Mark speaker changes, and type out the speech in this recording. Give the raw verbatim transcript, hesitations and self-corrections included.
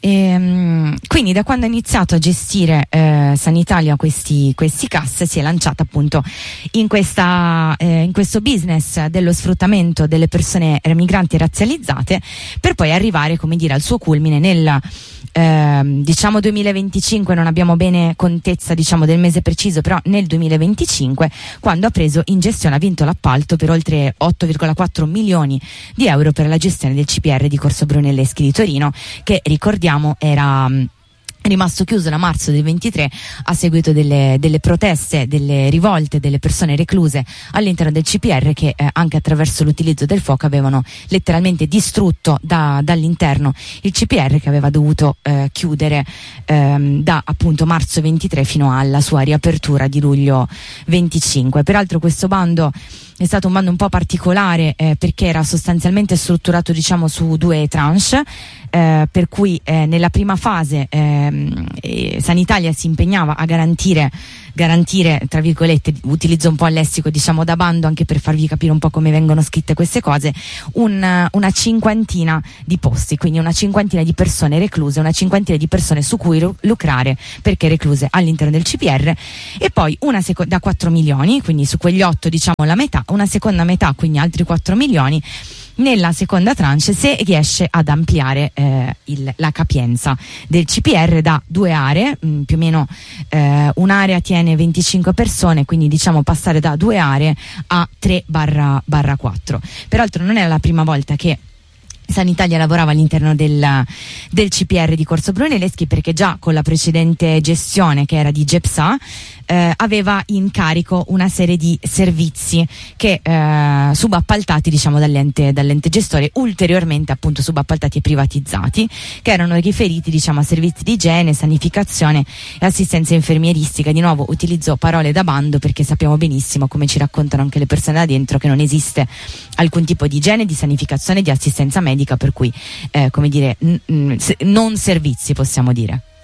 Speaker 1: E, quindi da quando ha iniziato a gestire eh, Sanitalia questi, questi C A S, si è lanciata appunto in, questa, eh, in questo business dello sfruttamento delle persone migranti e razzializzate, per poi arrivare, come dire, al suo culmine nel eh, diciamo duemilaventicinque, non abbiamo bene contezza diciamo del mese preciso, però nel duemilaventicinque, quando ha preso in gestione, ha vinto l'appalto per oltre otto virgola quattro milioni di euro per la gestione del C P R di Corso Brunelleschi di Torino, che ricordiamo era mh, rimasto chiuso da marzo del ventitré a seguito delle, delle proteste, delle rivolte delle persone recluse all'interno del C P R, che eh, anche attraverso l'utilizzo del fuoco avevano letteralmente distrutto da, dall'interno il C P R, che aveva dovuto eh, chiudere ehm, da appunto marzo ventitré fino alla sua riapertura di luglio venticinque. Peraltro questo bando è stato un bando un po' particolare eh, perché era sostanzialmente strutturato diciamo su due tranche, eh, per cui eh, nella prima fase ehm, eh, Sanitalia si impegnava a garantire garantire tra virgolette, utilizzo un po' il lessico diciamo da bando anche per farvi capire un po' come vengono scritte queste cose, un, una cinquantina di posti, quindi una cinquantina di persone recluse, una cinquantina di persone su cui lucrare perché recluse all'interno del C P R, e poi una seco- da quattro milioni, quindi su quegli otto diciamo la metà, una seconda metà, quindi altri quattro milioni nella seconda tranche, se riesce ad ampliare eh, il, la capienza del C P R da due aree, mh, più o meno eh, un'area tiene venticinque persone, quindi diciamo passare da due aree a tre barra quattro. Peraltro non è la prima volta che Sanitalia lavorava all'interno del, del C P R di Corso Brunelleschi, perché già con la precedente gestione, che era di Gepsa, eh, aveva in carico una serie di servizi che eh, subappaltati diciamo dall'ente, dall'ente gestore, ulteriormente appunto subappaltati e privatizzati, che erano riferiti diciamo a servizi di igiene, sanificazione e assistenza infermieristica. Di nuovo utilizzo parole da bando perché sappiamo benissimo, come ci raccontano anche le persone da dentro, che non esiste alcun tipo di igiene, di sanificazione, di assistenza medica, per cui eh, come dire n- n- non servizi, possiamo dire.